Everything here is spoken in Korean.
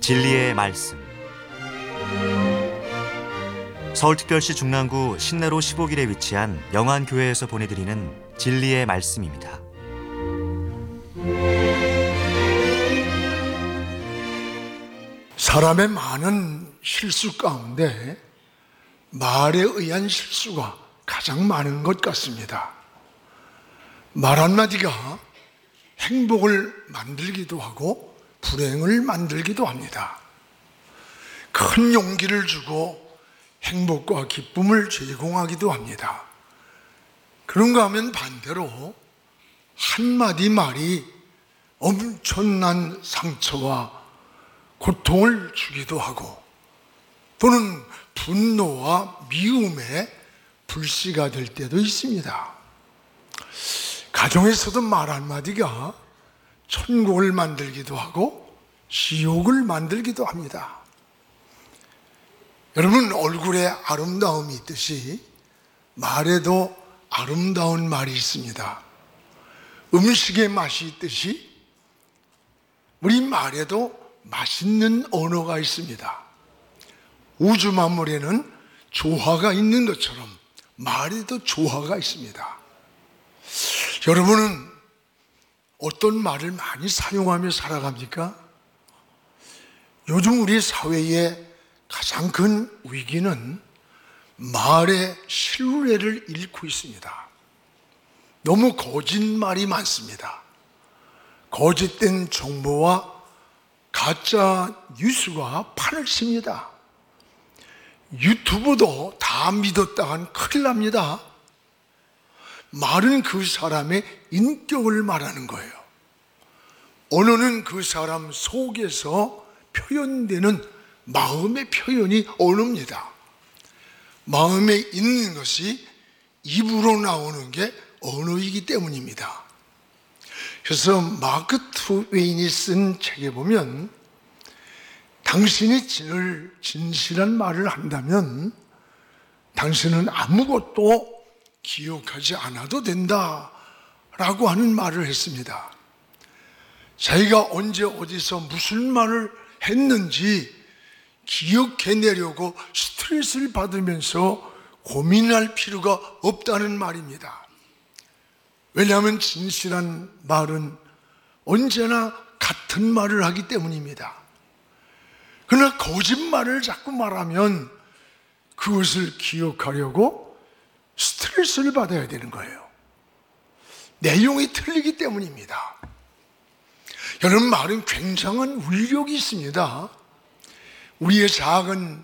진리의 말씀. 서울특별시 중랑구 신내로 15길에 위치한 영안교회에서 보내드리는 진리의 말씀입니다. 사람의 많은 실수 가운데 말에 의한 실수가 가장 많은 것 같습니다. 말 한마디가 행복을 만들기도 하고 불행을 만들기도 합니다. 큰 용기를 주고 행복과 기쁨을 제공하기도 합니다. 그런가 하면 반대로 한마디 말이 엄청난 상처와 고통을 주기도 하고 또는 분노와 미움의 불씨가 될 때도 있습니다. 가정에서도 말 한마디가 천국을 만들기도 하고 지옥을 만들기도 합니다. 여러분, 얼굴에 아름다움이 있듯이 말에도 아름다운 말이 있습니다. 음식의 맛이 있듯이 우리 말에도 맛있는 언어가 있습니다. 우주 만물에는 조화가 있는 것처럼 말에도 조화가 있습니다. 여러분은 어떤 말을 많이 사용하며 살아갑니까? 요즘 우리 사회의 가장 큰 위기는 말의 신뢰를 잃고 있습니다. 너무 거짓말이 많습니다. 거짓된 정보와 가짜 뉴스가 판을 칩니다. 유튜브도 다 믿었다간 큰일 납니다. 말은 그 사람의 인격을 말하는 거예요. 언어는 그 사람 속에서 표현되는 마음의 표현이 언어입니다. 마음에 있는 것이 입으로 나오는 게 언어이기 때문입니다. 그래서 마크 트웨인이 쓴 책에 보면 당신이 진실한 말을 한다면 당신은 아무것도 기억하지 않아도 된다라고 하는 말을 했습니다. 자기가 언제 어디서 무슨 말을 했는지 기억해내려고 스트레스를 받으면서 고민할 필요가 없다는 말입니다. 왜냐하면 진실한 말은 언제나 같은 말을 하기 때문입니다. 그러나 거짓말을 자꾸 말하면 그것을 기억하려고 스트레스를 받아야 되는 거예요. 내용이 틀리기 때문입니다. 여러분, 말은 굉장한 위력이 있습니다. 우리의 작은